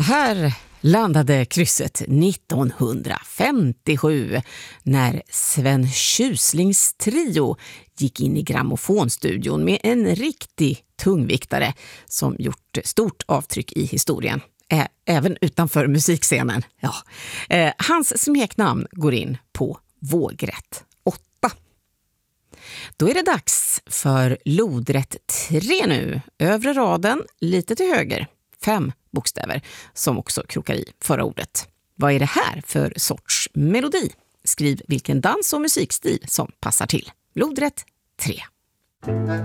Här landade krysset 1957 när Sven Tjuslings trio gick in i grammofonstudion med en riktig tungviktare som gjort stort avtryck i historien. Även utanför musikscenen. Ja. Hans smeknamn går in på vågrätt 8. Då är det dags för lodrätt 3 nu. Övre raden lite till höger. 5 bokstäver som också krokar i förra ordet. Vad är det här för sorts melodi? Skriv vilken dans- och musikstil som passar till. Lodrätt 3.